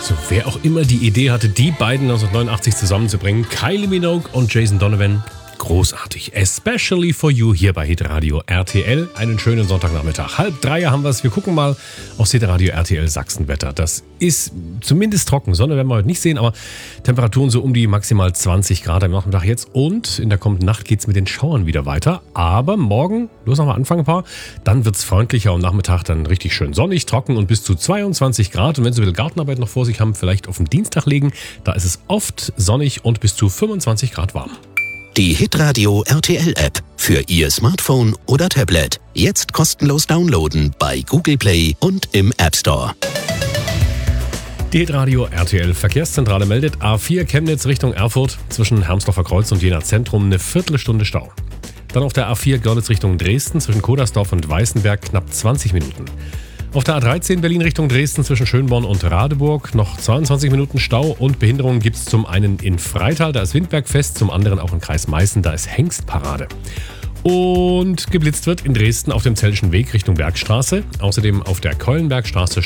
Also wer auch immer die Idee hatte, die beiden 1989 zusammenzubringen, Kylie Minogue und Jason Donovan, großartig. Especially for you hier bei Hitradio RTL. Einen schönen Sonntagnachmittag. 2:30 haben wir es. Wir gucken mal aufs Hitradio RTL Sachsenwetter. Das ist zumindest trocken. Sonne werden wir heute nicht sehen, aber Temperaturen so um die maximal 20 Grad am Nachmittag jetzt. Und in der kommenden Nacht geht es mit den Schauern wieder weiter. Aber morgen, los noch mal anfangen ein paar, dann wird es freundlicher am Nachmittag, dann richtig schön sonnig, trocken und bis zu 22 Grad. Und wenn Sie ein bisschen Gartenarbeit noch vor sich haben, vielleicht auf den Dienstag legen. Da ist es oft sonnig und bis zu 25 Grad warm. Die Hitradio RTL App für Ihr Smartphone oder Tablet. Jetzt kostenlos downloaden bei Google Play und im App Store. Die Hitradio RTL Verkehrszentrale meldet A4 Chemnitz Richtung Erfurt zwischen Hermsdorfer Kreuz und Jena Zentrum eine Viertelstunde Stau. Dann auf der A4 Görlitz Richtung Dresden zwischen Kodersdorf und Weißenberg knapp 20 Minuten. Auf der A13 Berlin Richtung Dresden zwischen Schönborn und Radeburg noch 22 Minuten Stau und Behinderungen gibt es zum einen in Freital, da ist Windbergfest, zum anderen auch im Kreis Meißen, da ist Hengstparade. Und geblitzt wird in Dresden auf dem Zellischen Weg Richtung Bergstraße, außerdem auf der Keulenbergstraße